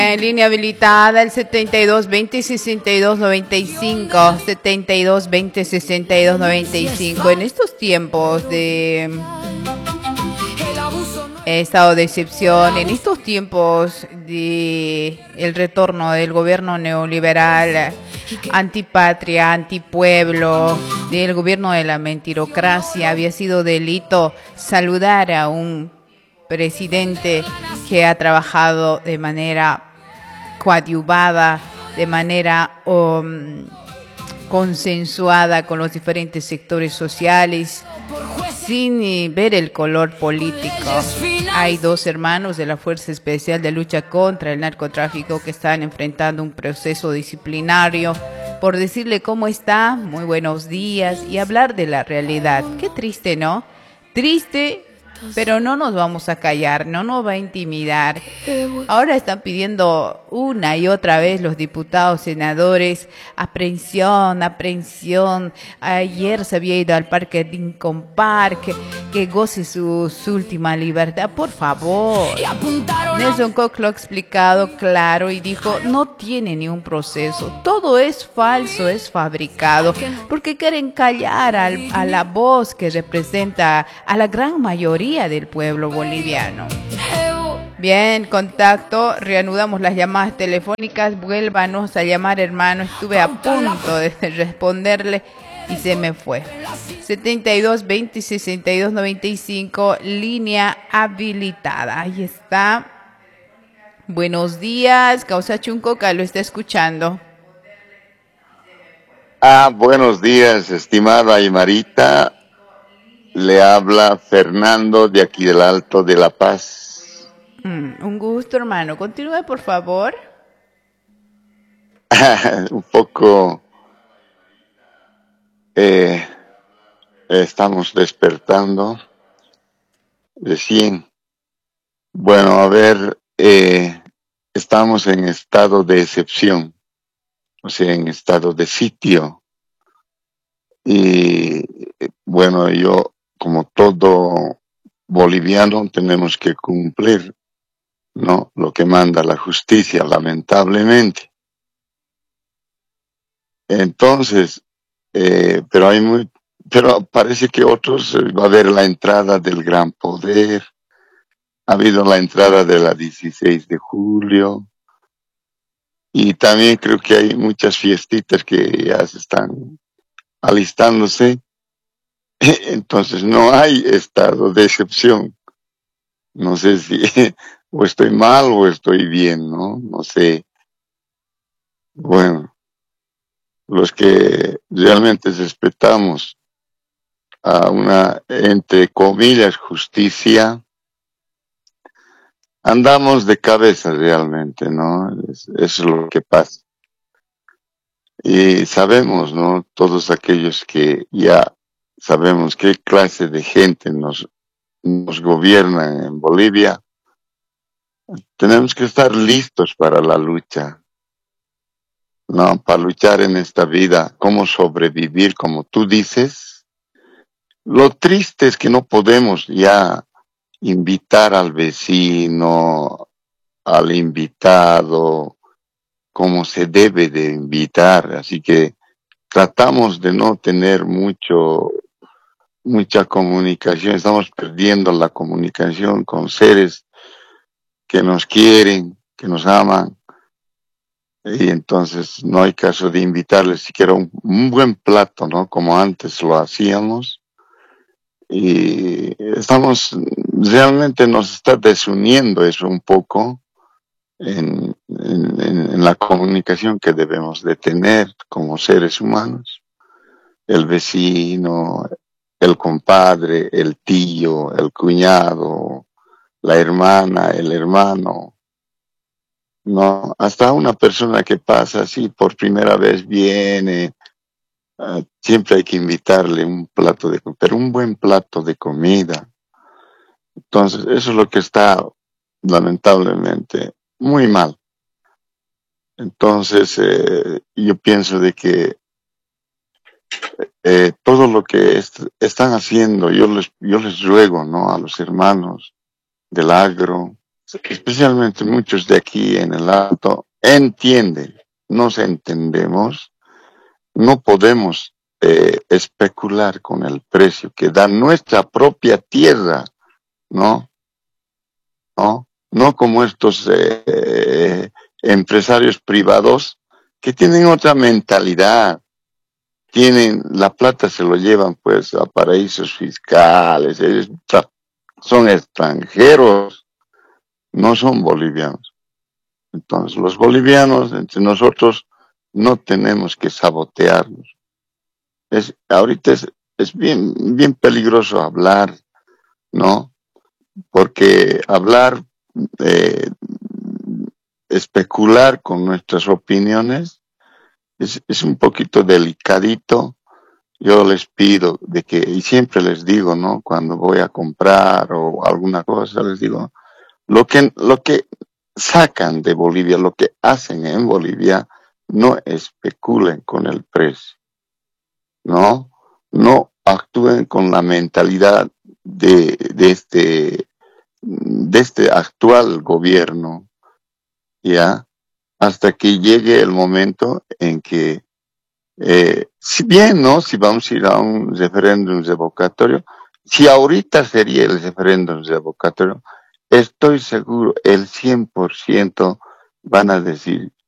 En línea habilitada el 72 20 62 95, 72 20 62 95. En estos tiempos de estado de excepción, en estos tiempos de el retorno del gobierno neoliberal, antipatria, antipueblo, del gobierno de la mentirocracia, había sido delito saludar a un presidente que ha trabajado de manera coadyuvada, de manera consensuada con los diferentes sectores sociales, sin ver el color político. Hay dos hermanos de la Fuerza Especial de Lucha contra el Narcotráfico que están enfrentando un proceso disciplinario por decirle cómo está, muy buenos días, y hablar de la realidad. Qué triste, ¿no? Triste, pero no nos vamos a callar, no nos va a intimidar. Ahora están pidiendo una y otra vez los diputados, senadores, aprehensión, aprehensión. Ayer se había ido al parque Lincoln Park, que goce su última libertad. Por favor. Nelson Koch lo ha explicado claro y dijo, no tiene ni un proceso. Todo es falso, es fabricado, porque quieren callar a la voz que representa a la gran mayoría del pueblo boliviano. Bien, contacto, reanudamos las llamadas telefónicas, vuélvanos a llamar, hermano, estuve a punto de responderle y se me fue. 72 20 62 95, línea habilitada, ahí está. Buenos días, Causa Chuncoca, lo está escuchando. Buenos días, estimada Aymarita. Le habla Fernando de aquí del Alto de La Paz. Un gusto, hermano. Continúe, por favor. Un poco estamos despertando recién. Bueno, a ver, estamos en estado de excepción, o sea, en estado de sitio. Y bueno, yo, como todo boliviano, tenemos que cumplir, ¿no?, lo que manda la justicia, lamentablemente. Entonces, pero parece que otros va a haber la entrada del gran poder, ha habido la entrada de la 16 de julio, y también creo que hay muchas fiestitas que ya se están alistándose. Entonces no hay estado de excepción. No sé si o estoy mal o estoy bien, ¿no? No sé. Bueno, los que realmente respetamos a una, entre comillas, justicia, andamos de cabeza realmente, ¿no? Eso es lo que pasa. Y sabemos, ¿no?, todos aquellos que ya sabemos qué clase de gente nos gobierna en Bolivia, tenemos que estar listos para la lucha, ¿no? Para luchar en esta vida, cómo sobrevivir, como tú dices. Lo triste es que no podemos ya invitar al vecino, al invitado, como se debe de invitar. Así que tratamos de no tener mucha comunicación. Estamos perdiendo la comunicación con seres que nos quieren, que nos aman. Y entonces no hay caso de invitarles siquiera un buen plato, ¿no?, como antes lo hacíamos. Y realmente nos está desuniendo eso un poco en la comunicación que debemos de tener como seres humanos. El vecino, el compadre, el tío, el cuñado, la hermana, el hermano. No, hasta una persona que pasa así por primera vez viene, siempre hay que invitarle un plato pero un buen plato de comida. Entonces, eso es lo que está lamentablemente muy mal. Entonces, yo pienso de que todo lo que están haciendo, yo les ruego, ¿no?, a los hermanos del agro, especialmente muchos de aquí en el Alto, entienden, nos entendemos, no podemos especular con el precio que da nuestra propia tierra, ¿no? ¿No? No como estos empresarios privados que tienen otra mentalidad, tienen la plata, se lo llevan pues a paraísos fiscales, ellos son extranjeros, no son bolivianos. Entonces los bolivianos entre nosotros no tenemos que sabotearnos. Ahorita es bien peligroso hablar, ¿no? Porque hablar, eh, especular con nuestras opiniones es un poquito delicadito. Yo les pido de que, y siempre les digo, ¿no? Cuando voy a comprar o alguna cosa, les digo, lo que sacan de Bolivia, lo que hacen en Bolivia, no especulen con el precio, ¿no? No actúen con la mentalidad de este actual gobierno, ¿ya? Hasta que llegue el momento en que, si bien, ¿no? Si vamos a ir a un referéndum revocatorio, si ahorita sería el referéndum revocatorio, estoy seguro, el 100% van a decir